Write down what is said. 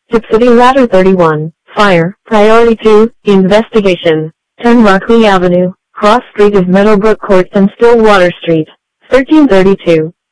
Tip City Ladder 31, Fire, Priority 2, Investigation. 10 Rockley Avenue, Cross Street of Meadowbrook Court and Stillwater Street. 1332,